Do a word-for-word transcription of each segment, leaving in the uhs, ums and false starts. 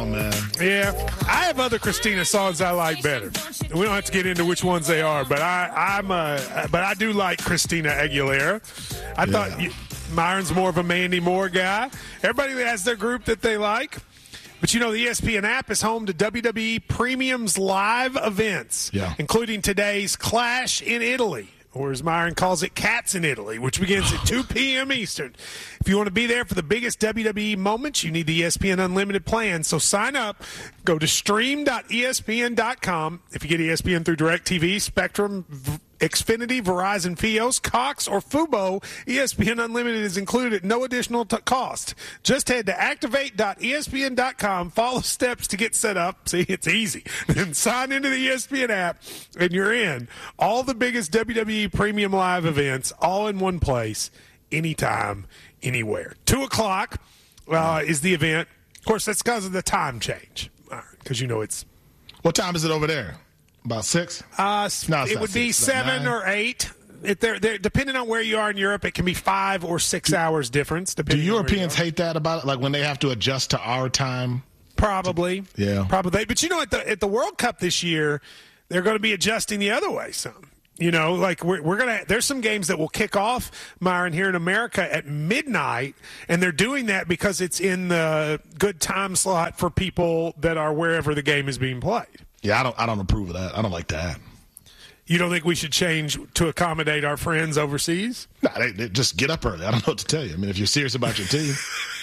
song, man. Yeah, I have other Christina songs I like better. We don't have to get into which ones they are, but I, I'm a, but I do like Christina Aguilera. I yeah. thought you, Myron's more of a Mandy Moore guy. Everybody has their group that they like. But, you know, the E S P N app is home to W W E Premium's live events, yeah. including today's Clash in Italy, or as Myron calls it, Cats in Italy, which begins at two p.m. Eastern. If you want to be there for the biggest W W E moments, you need the E S P N Unlimited plan. So sign up. Go to stream dot E S P N dot com. If you get E S P N through DirecTV, Spectrum, Xfinity, Verizon, Fios, Cox, or Fubo, E S P N Unlimited is included at no additional t- cost. Just head to activate dot E S P N dot com, follow steps to get set up. See, it's easy. Then sign into the E S P N app, and you're in. All the biggest W W E Premium Live events, all in one place, anytime, anywhere. Two o'clock uh, is the event. Of course, that's because of the time change, because you know it's. What time is it over there? About six? Uh, no, it would six. be seven nine. or eight. If they're, they're, depending on where you are in Europe, it can be five or six do, hours difference. Do Europeans hate that about it? Like when they have to adjust to our time? Probably. To, yeah. Probably. But, you know, at the at the World Cup this year, they're going to be adjusting the other way some. You know, like we're, we're going to – there's some games that will kick off, Myron, here in America at midnight, and they're doing that because it's in the good time slot for people that are wherever the game is being played. Yeah, I don't I don't approve of that. I don't like that. You don't think we should change to accommodate our friends overseas? No, they, they just get up early. I don't know what to tell you. I mean, if you're serious about your team,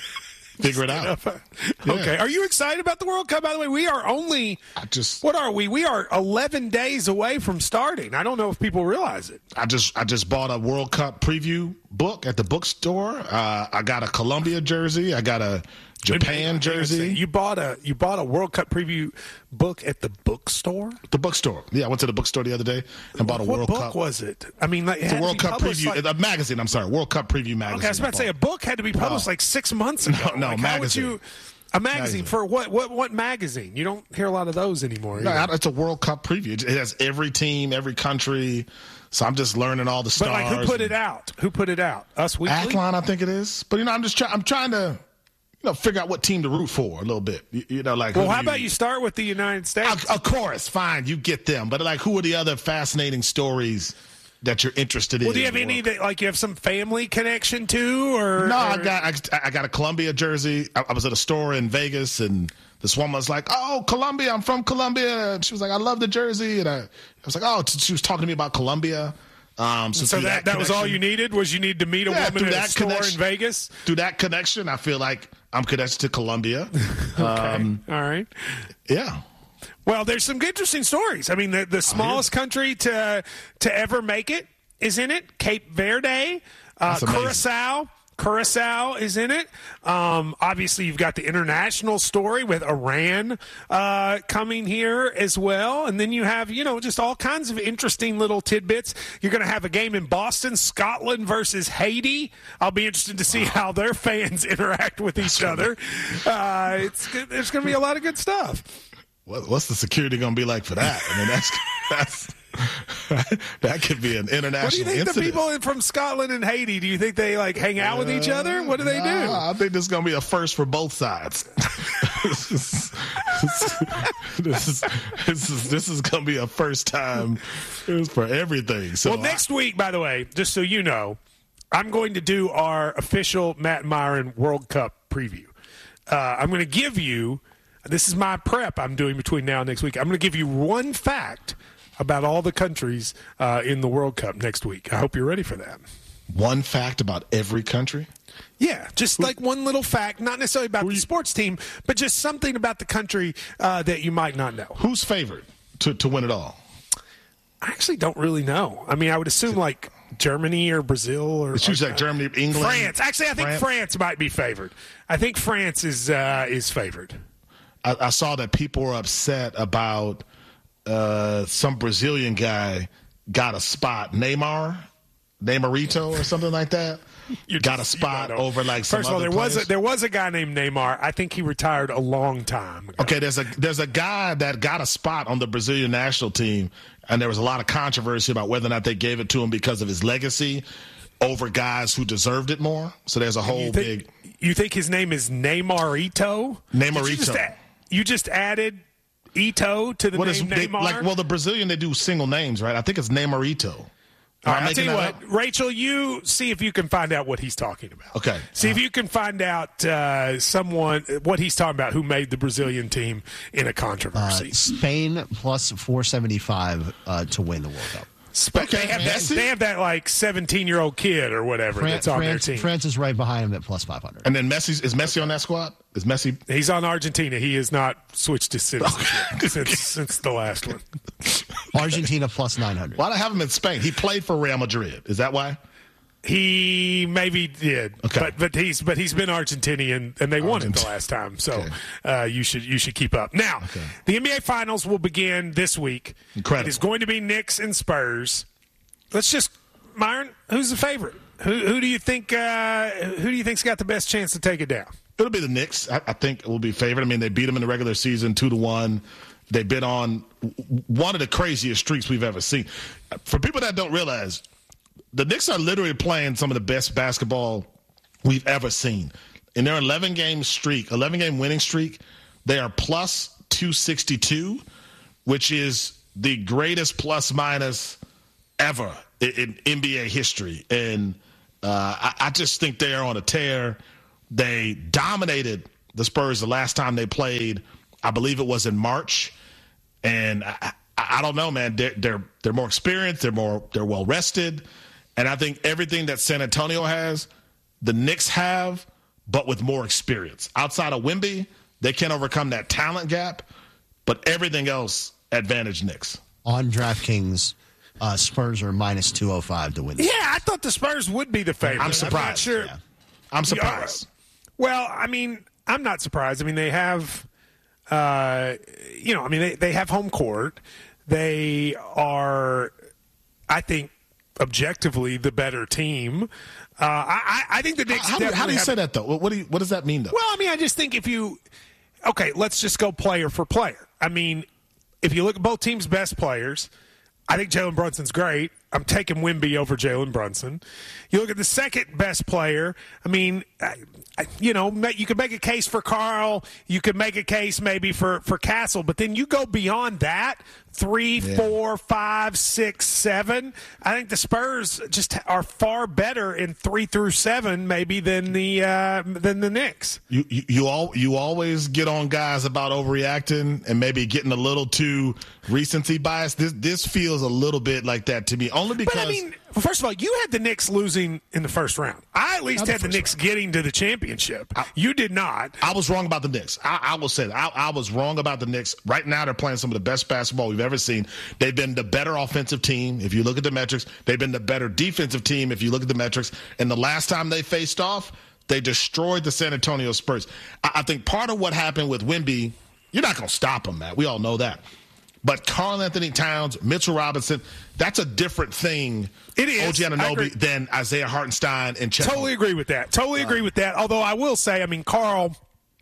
figure it out. Yeah. Okay. Are you excited about the World Cup? By the way, we are only I just what are we? We are eleven days away from starting. I don't know if people realize it. I just I just bought a World Cup preview book at the bookstore. Uh, I got a Colombia jersey. I got a Japan jersey. You bought a you bought a World Cup preview book at the bookstore? The bookstore. Yeah, I went to the bookstore the other day and bought a what World book Cup. What book was it? I mean, like, it's a World Cup preview. Like, a magazine, I'm sorry. World Cup preview magazine. Okay, I was about to say a book had to be published no. like six months ago. No, no like, magazine. You, a magazine, magazine for what, what? What magazine? You don't hear a lot of those anymore. No, it's a World Cup preview. It has every team, every country. So I'm just learning all the stars. But like, who put it out? Who put it out? Us Weekly? Athlon, I think it is. But you know, I'm just trying. I'm trying to. You know, figure out what team to root for a little bit. You, you know, like. Well, how you, about you start with the United States? Of, of course, fine, you get them. But like, who are the other fascinating stories that you're interested in? Well, do you have any that like you have some family connection to, or no? Or... I got I, I got a Columbia jersey. I, I was at a store in Vegas, and this woman was like, "Oh, Columbia, I'm from Columbia." And she was like, "I love the jersey," and I, I was like, "Oh," she was talking to me about Columbia. Um, so so that, that, that was all you needed? Was you need to meet a yeah, woman at that a store connection, in Vegas? Through that connection, I feel like I'm connected to Columbia. Okay. Um, all right. Yeah. Well, there's some interesting stories. I mean, the, the smallest country to to ever make it is in it. Cape Verde, uh, Curacao. Curacao is in it. Um, obviously, you've got the international story with Iran uh, coming here as well. And then you have, you know, just all kinds of interesting little tidbits. You're going to have a game in Boston, Scotland versus Haiti. I'll be interested to see wow. how their fans interact with each other. Uh, it's There's going to be a lot of good stuff. What's the security going to be like for that? I mean, that's that's that could be an international. What do you think incident. The people from Scotland and Haiti? Do you think they like hang out with each other? What do they uh, do? I think this is going to be a first for both sides. this is this is this is this is going to be a first time for everything. So well, next I, week, by the way, just so you know, I'm going to do our official Matt Myron World Cup preview. Uh, I'm going to give you. This is my prep I'm doing between now and next week. I'm going to give you one fact about all the countries uh, in the World Cup next week. I hope you're ready for that. One fact about every country? Yeah, just Who, like one little fact, not necessarily about the you, sports team, but just something about the country uh, that you might not know. Who's favored to, to win it all? I actually don't really know. I mean, I would assume like Germany or Brazil or it's usually like Germany, England, France. Actually, I think France, France might be favored. I think France is uh, is favored. I, I saw that people were upset about uh, some Brazilian guy got a spot, Neymar, Neymarito or something like that. You got a spot over like some First of all, other there players. was a, there was a guy named Neymar. I think he retired a long time ago. Okay, there's a there's a guy that got a spot on the Brazilian national team, and there was a lot of controversy about whether or not they gave it to him because of his legacy over guys who deserved it more. So there's a whole you think, big. You think his name is Neymarito? Neymarito. you just added Ito to the what name is, they, Neymar? like, well, the Brazilian, they do single names, right? I think it's Neymar Ito. All right, I'll tell you what, up? Rachel, you see if you can find out what he's talking about. Okay. See uh, if you can find out uh, someone, what he's talking about, who made the Brazilian team in a controversy. Uh, Spain plus four seventy-five uh, to win the World Cup. Sp- okay, they, have that, they have that, like, seventeen-year-old kid or whatever Fran- that's on France, their team. France is right behind him at plus five hundred. And then Messi, is Messi on that squad? Is Messi? He's on Argentina. He has not switched his citizenship since, since the last one. Argentina plus nine hundred. Why do I have him in Spain? He played for Real Madrid. Is that why? He maybe did, okay. but but he's but he's been Argentinian and they won it the last time, so okay. uh, you should you should keep up. Now, okay. the N B A Finals will begin this week. Incredible. It is going to be Knicks and Spurs. Let's just, Myron, who's the favorite? Who who do you think uh, who do you think's got the best chance to take it down? It'll be the Knicks. I, I think it will be favored. I mean, they beat them in the regular season two to one. They've been on one of the craziest streaks we've ever seen. For people that don't realize, the Knicks are literally playing some of the best basketball we've ever seen. In their eleven-game streak, eleven-game winning streak, they are plus two sixty-two, which is the greatest plus-minus ever in, in N B A history. And uh, I, I just think they are on a tear. They dominated the Spurs the last time they played. I believe it was in March. And I, I, I don't know, man. They're, they're they're more experienced. They're more they're well rested. And I think everything that San Antonio has, the Knicks have, but with more experience. Outside of Wemby, they can't overcome that talent gap. But everything else, advantage Knicks. On DraftKings, uh, Spurs are minus two oh five to win. Yeah, I thought the Spurs would be the favorite. I'm surprised. I'm not sure. Yeah. I'm surprised. Well, I mean, I'm not surprised. I mean, they have, uh, you know, I mean, they, they have home court. They are, I think, objectively the better team. Uh, I, I think the Knicks. How, how, how do you have, say that, though? What do you, what does that mean, though? Well, I mean, I just think if you, okay, let's just go player for player. I mean, if you look at both teams' best players, I think Jalen Brunson's great. I'm taking Wemby over Jalen Brunson. You look at the second best player. I mean, I, I, you know, you could make a case for Carl. You could make a case maybe for, for Castle. But then you go beyond that, three, yeah. four, five, six, seven. I think the Spurs just are far better in three through seven maybe than the uh, than the Knicks. You you you, all, you always get on guys about overreacting and maybe getting a little too recency bias. This this feels a little bit like that to me. Only because, but I mean, first of all, you had the Knicks losing in the first round. I at least had the, the Knicks round. getting to the championship. I, you did not. I was wrong about the Knicks. I, I will say that. I, I was wrong about the Knicks. Right now, they're playing some of the best basketball we've ever seen. They've been the better offensive team, if you look at the metrics. They've been the better defensive team, if you look at the metrics. And the last time they faced off, they destroyed the San Antonio Spurs. I, I think part of what happened with Wemby, you're not going to stop him, Matt. We all know that. But Karl Anthony Towns, Mitchell Robinson, that's a different thing. It is. O G Anunoby than Isaiah Hartenstein and Chet. Totally agree with that. Totally agree with that. Although I will say, I mean, Karl,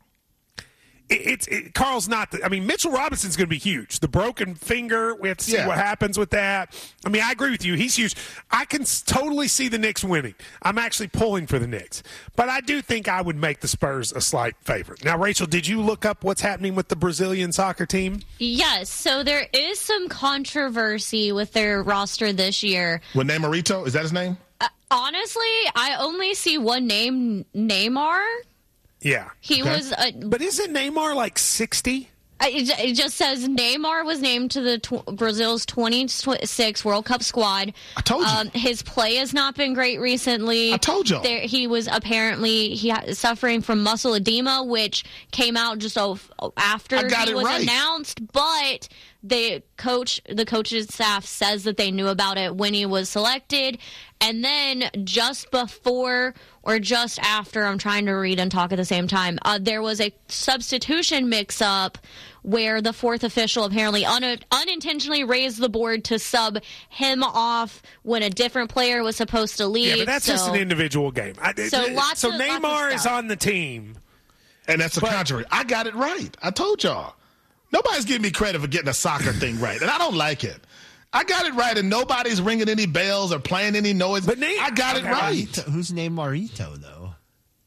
it's it, it, Karl's not the, I mean, Mitchell Robinson's going to be huge. The broken finger, we have to see yeah. what happens with that. I mean, I agree with you. He's huge. I can s- totally see the Knicks winning. I'm actually pulling for the Knicks. But I do think I would make the Spurs a slight favorite. Now, Rachel, did you look up what's happening with the Brazilian soccer team? Yes. So there is some controversy with their roster this year. With Neymarito? Is that his name? Uh, honestly, I only see one name, Neymar. Yeah. He okay. was. Uh, but isn't Neymar like sixty? It, it just says Neymar was named to the tw- Brazil's twenty-six World Cup squad. I told you. Um, his play has not been great recently. I told you. There, he was apparently he ha- suffering from muscle edema, which came out just oh, after he was right. announced. But the coach, the coach's staff says that they knew about it when he was selected. And then just before or just after, I'm trying to read and talk at the same time, uh, there was a substitution mix-up where the fourth official apparently un- unintentionally raised the board to sub him off when a different player was supposed to leave. Yeah, but that's so, just an individual game. I, so it, lots so of, Neymar lots of is on the team. And that's a but, controversy. I got it right. I told y'all. Nobody's giving me credit for getting a soccer thing right, and I don't like it. I got it right, and nobody's ringing any bells or playing any noise. But Nate, I got okay. it right. Who's Neymarito, though?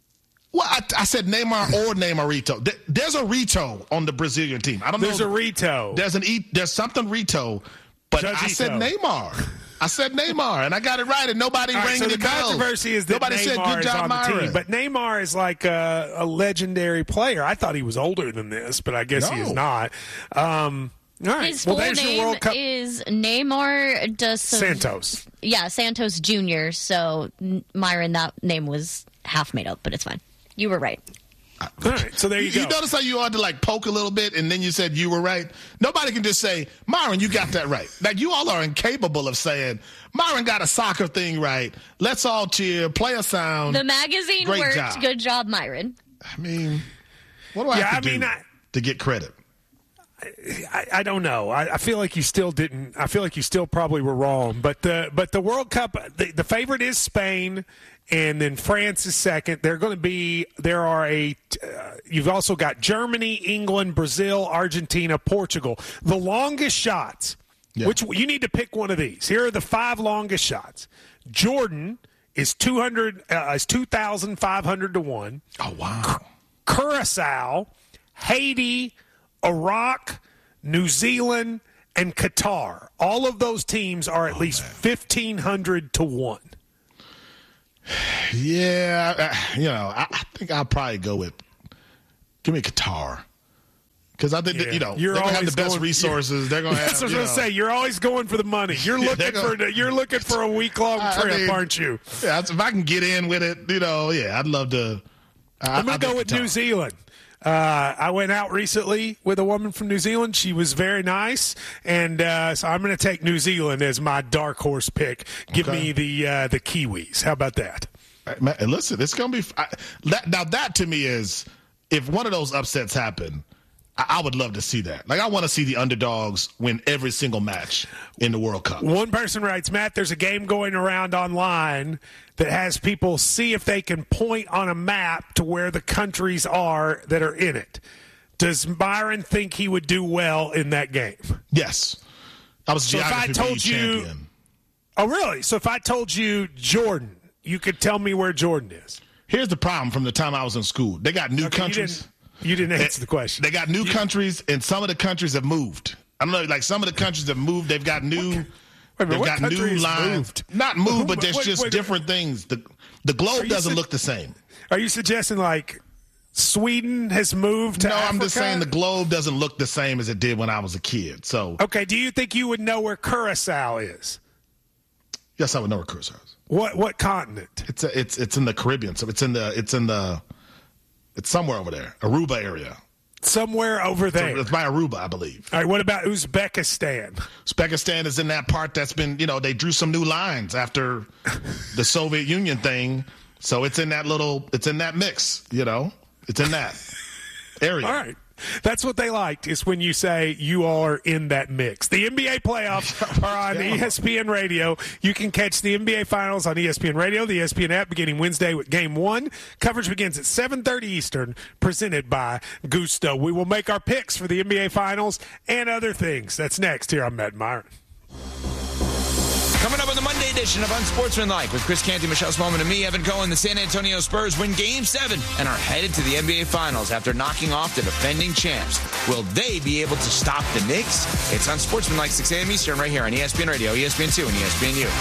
Well, I, I said Neymar or Neymarito. There, there's a Rito on the Brazilian team. I don't There's know. There's a Rito. There's an e, There's something Rito, but Judge I said Ito. Neymar. I said Neymar, and I got it right, and nobody All right, rang so any the bells. controversy is that nobody Neymar said good is job, on the Myron. team, but Neymar is like a, a legendary player. I thought he was older than this, but I guess No. he is not. Um, all right. His well, full there's your name World Cup. is Neymar dos Santos. Yeah, Santos Junior So Myron, that name was half made up, but it's fine. You were right. All right, so there you, You, go. you notice how you ought to like poke a little bit, and then you said you were right. Nobody can just say, Myron, you got that right. Like you all are incapable of saying, Myron got a soccer thing right. Let's all cheer, play a sound. The magazine Great worked. job. Good job, Myron. I mean, what do I Yeah, have to I mean, do I- to get credit? I, I don't know. I, I feel like you still didn't. I feel like you still probably were wrong. But the but the World Cup, the, the favorite is Spain, and then France is second. They're going to be. There are a. Uh, you've also got Germany, England, Brazil, Argentina, Portugal. The longest shots. Yeah. Which you need to pick one of these. Here are the five longest shots. Jordan is two hundred. Uh, is two thousand five hundred to one. Oh wow! Curacao, Haiti, Iraq, New Zealand, and Qatar. All of those teams are at oh, least man. fifteen hundred to one. Yeah, uh, you know, I, I think I'll probably go with give me Qatar. Because I think Yeah. that, you know, You're they're going to have always the best going- resources. They're going to have. That's what I you was know, going to say. You're always going for the money. You're Yeah, looking they're for gonna- you're looking for a week long I trip, mean, aren't you? Yeah, if I can get in with it, you know, yeah, I'd love to. I, I'm going to go with New Zealand. Uh, I went out recently with a woman from New Zealand. She was very nice, and uh, so I'm going to take New Zealand as my dark horse pick. Give Okay. me the uh, the Kiwis. How about that? Man, and listen, it's going to be. I, that, now, that to me is if one of those upsets happen, I, I would love to see that. Like, I want to see the underdogs win every single match in the World Cup. One person writes, Matt, there's a game going around online that has people see if they can point on a map to where the countries are that are in it. Does Byron think he would do well in that game? Yes. I was So if I geography told league you- champion. Oh, really? So if I told you Jordan, you could tell me where Jordan is. Here's the problem from the time I was in school. They got new Okay, countries. You didn't, you didn't They- answer the question. They got new countries, and some of the countries have moved. I don't know, like some of the countries have moved. They've got new. Wait a minute, They've what got new country has lines. moved? Not moved, but there's Wait, just wait, different things. The the Are globe you doesn't sug- look the same. Are you suggesting like Sweden has moved to No, I'm just Africa? saying the globe doesn't look the same as it did when I was a kid. So Okay, do you think you would know where Curacao is? yes, I would know where Curacao is. What what continent? It's a, it's it's in the Caribbean. So it's in the it's in the it's somewhere over there, Aruba area. Somewhere over there. It's by Aruba, I believe. All right, what about Uzbekistan? Uzbekistan is in that part that's been, you know, they drew some new lines after the Soviet Union thing. So it's in that little, it's in that mix, you know, it's in that area. All right. That's what they liked, is when you say you are in that mix. The N B A playoffs are on Yeah. E S P N Radio. You can catch the N B A Finals on E S P N Radio, the E S P N app, beginning Wednesday with Game one. Coverage begins at seven thirty Eastern, presented by Gusto. We will make our picks for the N B A Finals and other things. That's next here on Matt Myron. Coming up on the Monday edition of Unsportsmanlike with Chris Canty, Michelle Smallman, and me, Evan Cohen, the San Antonio Spurs win Game seven and are headed to the N B A Finals after knocking off the defending champs. Will they be able to stop the Knicks? It's Unsportsmanlike, six a.m. Eastern, right here on E S P N Radio, E S P N two, and E S P N U.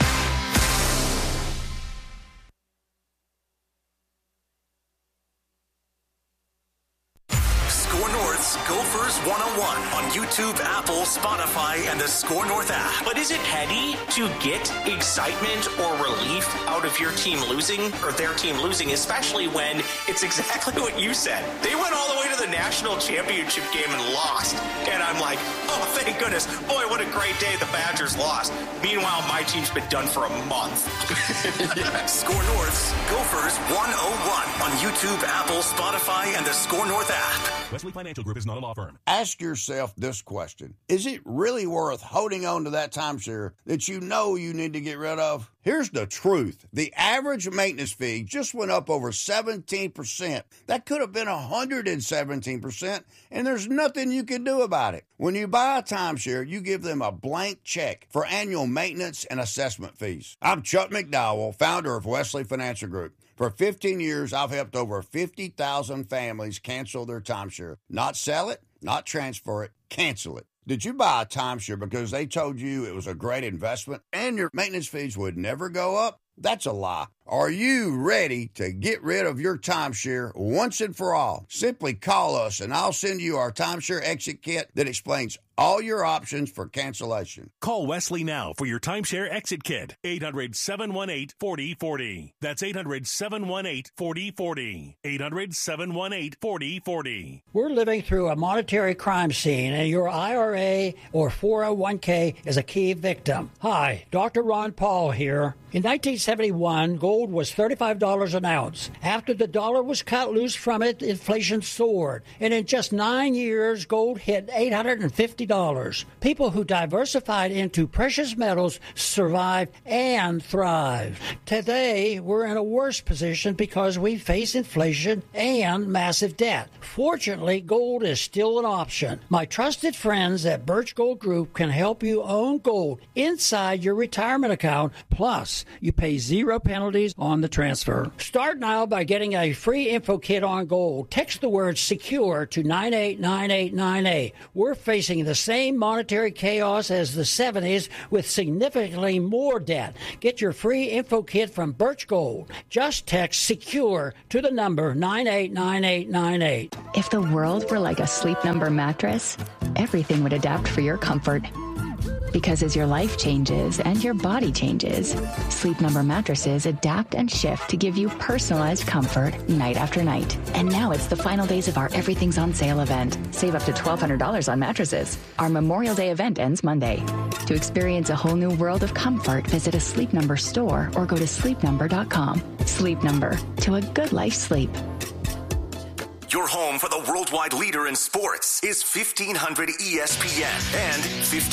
Score North's Gophers one oh one on YouTube, Apple, Spotify, and the Score North app. But is it petty to get excitement or relief out of your team losing or their team losing, especially when it's exactly what you said? They went all the way to the national championship game and lost. And I'm like, oh, thank goodness. Boy, what a great day the Badgers lost. Meanwhile, my team's been done for a month. Score North's Gophers one oh one on YouTube, Apple, Spotify, and the Score North app. Wesley Financial Group is not a law firm. Ask yourself this question. Is it really worth holding on to that timeshare that you know you need to get rid of? Here's the truth. The average maintenance fee just went up over seventeen percent. That could have been one hundred seventeen percent, and there's nothing you can do about it. When you buy a timeshare, you give them a blank check for annual maintenance and assessment fees. I'm Chuck McDowell, founder of Wesley Financial Group. For fifteen years, I've helped over fifty thousand families cancel their timeshare. Not sell it, not transfer it, cancel it. Did you buy a timeshare because they told you it was a great investment and your maintenance fees would never go up? That's a lie. Are you ready to get rid of your timeshare once and for all? Simply call us and I'll send you our timeshare exit kit that explains all your options for cancellation. Call Wesley now for your timeshare exit kit. eight hundred, seven one eight, four oh four oh. That's eight hundred, seven one eight, four oh four oh. eight hundred, seven one eight, four oh four oh. We're living through a monetary crime scene, and your I R A or four oh one k is a key victim. Hi, Doctor Ron Paul here. In nineteen seventy-one, gold was thirty-five dollars an ounce. After the dollar was cut loose from it, inflation soared. And in just nine years, gold hit eight hundred fifty dollars. People who diversified into precious metals survived and thrived. Today, we're in a worse position because we face inflation and massive debt. Fortunately, gold is still an option. My trusted friends at Birch Gold Group can help you own gold inside your retirement account. Plus, you pay zero penalties on the transfer. Start now by getting a free info kit on gold. Text the word SECURE to nine eight nine eight nine eight. We're facing the same monetary chaos as the seventies with significantly more debt. Get your free info kit from Birch Gold. Just text SECURE to the number nine eight nine eight nine eight. If the world were like a Sleep Number mattress, everything would adapt for your comfort. Because as your life changes and your body changes, Sleep Number mattresses adapt and shift to give you personalized comfort night after night. And now it's the final days of our Everything's on Sale event. Save up to twelve hundred dollars on mattresses. Our Memorial Day event ends Monday. To experience a whole new world of comfort, visit a Sleep Number store or go to sleep number dot com. Sleep Number, to a good life sleep. Your home for the worldwide leader in sports is fifteen hundred E S P N and fifteen